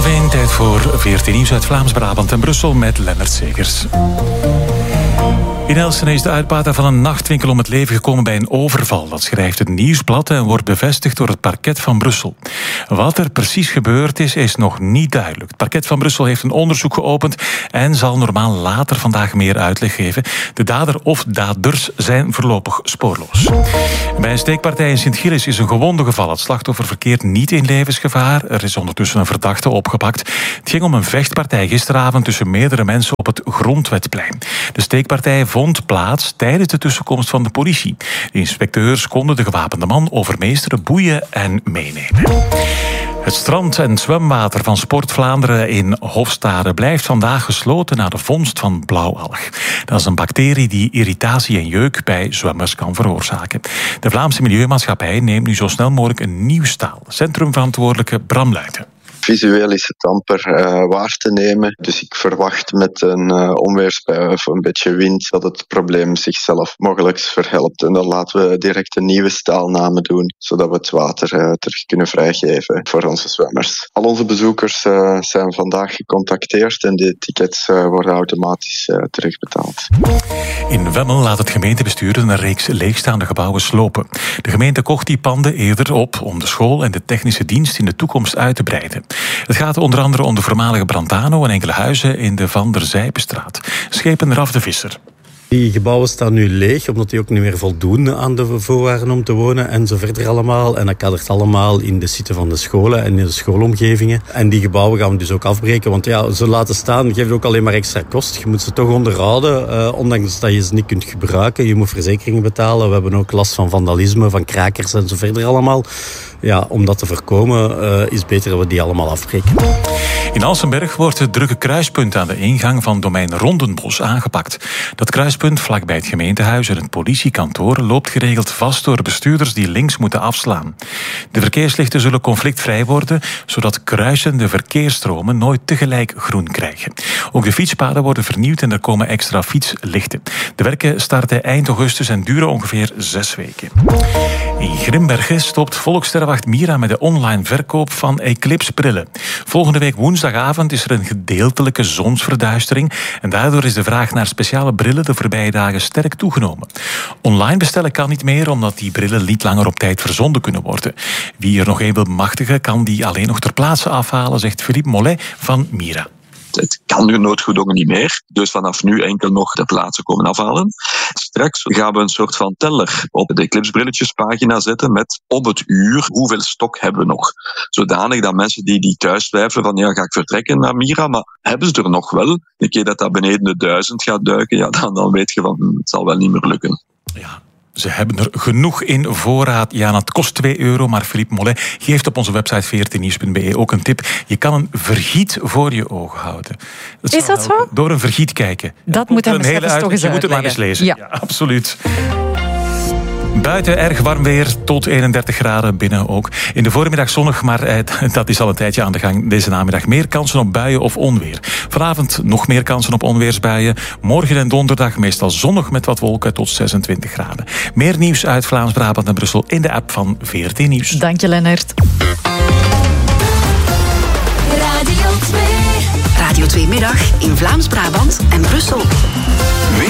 1:30, tijd voor 14 nieuws uit Vlaams-Brabant en Brussel met Lennart Segers. In Elsene is de uitbater van een nachtwinkel om het leven gekomen bij een overval. Dat schrijft het Nieuwsblad en wordt bevestigd door het parket van Brussel. Wat er precies gebeurd is nog niet duidelijk. Het parket van Brussel heeft een onderzoek geopend en zal normaal later vandaag meer uitleg geven. De dader of daders zijn voorlopig spoorloos. Bij een steekpartij in Sint-Gilles is een gewonde gevallen. Het slachtoffer verkeert niet in levensgevaar. Er is ondertussen een verdachte opgepakt. Het ging om een vechtpartij gisteravond tussen meerdere mensen op het Grondwetplein. De steekpartij vond plaats tijdens de tussenkomst van de politie. De inspecteurs konden de gewapende man overmeesteren, boeien en meenemen. Het strand- en zwemwater van Sport Vlaanderen in Hofstade blijft vandaag gesloten na de vondst van blauwalg. Dat is een bacterie die irritatie en jeuk bij zwemmers kan veroorzaken. De Vlaamse Milieumaatschappij neemt nu zo snel mogelijk een nieuw staal. Centrumverantwoordelijke Bram Luijten. Visueel is het amper waar te nemen. Dus ik verwacht met een onweersbui of een beetje wind dat het probleem zichzelf mogelijk verhelpt. En dan laten we direct een nieuwe staalname doen, zodat we het water terug kunnen vrijgeven voor onze zwemmers. Al onze bezoekers zijn vandaag gecontacteerd en de tickets worden automatisch terugbetaald. In Wemmel laat het gemeentebestuur een reeks leegstaande gebouwen slopen. De gemeente kocht die panden eerder op om de school en de technische dienst in de toekomst uit te breiden. Het gaat onder andere om de voormalige Brantano en enkele huizen in de Van der Zijpenstraat. Schepen Raf de Visser. Die gebouwen staan nu leeg, omdat die ook niet meer voldoen aan de voorwaarden om te wonen en zo verder allemaal. En dat kadert allemaal in de site van de scholen en in de schoolomgevingen. En die gebouwen gaan we dus ook afbreken, want ja, ze laten staan geeft ook alleen maar extra kost. Je moet ze toch onderhouden, ondanks dat je ze niet kunt gebruiken. Je moet verzekeringen betalen. We hebben ook last van vandalisme, van krakers en zo verder allemaal. Ja, om dat te voorkomen is het beter dat we die allemaal afbreken. In Alsenberg wordt het drukke kruispunt aan de ingang van domein Rondenbos aangepakt. Dat kruispunt vlakbij het gemeentehuis en het politiekantoor loopt geregeld vast door bestuurders die links moeten afslaan. De verkeerslichten zullen conflictvrij worden, zodat kruisende verkeersstromen nooit tegelijk groen krijgen. Ook de fietspaden worden vernieuwd en er komen extra fietslichten. De werken starten eind augustus en duren ongeveer 6 weken. In Grimbergen stopt Volkssterrenwacht Mira met de online verkoop van Eclipse-brillen. Volgende week woensdagavond is er een gedeeltelijke zonsverduistering en daardoor is de vraag naar speciale brillen de voorbije dagen sterk toegenomen. Online bestellen kan niet meer, omdat die brillen niet langer op tijd verzonden kunnen worden. Wie er nog een wil bemachtigen, kan die alleen nog ter plaatse afhalen, zegt Philippe Mollet van Mira. Het kan nu noodgedwongen niet meer, dus vanaf nu enkel nog ter plaatse komen afhalen. Straks gaan we een soort van teller op de Eclipse-brilletjespagina zetten met op het uur hoeveel stok hebben we nog. Zodanig dat mensen die thuis twijfelen van ja, ga ik vertrekken naar Mira, maar hebben ze er nog wel? Een keer dat beneden de 1000 gaat duiken, ja, dan weet je van het zal wel niet meer lukken. Ja. Ze hebben er genoeg in voorraad. Ja, het kost €2, maar Philippe Mollet geeft op onze website 14nieuws.be ook een tip. Je kan een vergiet voor je ogen houden. Is dat zo? Door een vergiet kijken. Dat moet hem eens toch eens Je moet het maar eens lezen. Ja, absoluut. Buiten erg warm weer, tot 31 graden, binnen ook. In de voormiddag zonnig, maar dat is al een tijdje aan de gang. Deze namiddag meer kansen op buien of onweer. Vanavond nog meer kansen op onweersbuien. Morgen en donderdag meestal zonnig met wat wolken tot 26 graden. Meer nieuws uit Vlaams-Brabant en Brussel in de app van VRT Nieuws. Dank je, Lennart. Radio 2 Middag in Vlaams-Brabant en Brussel.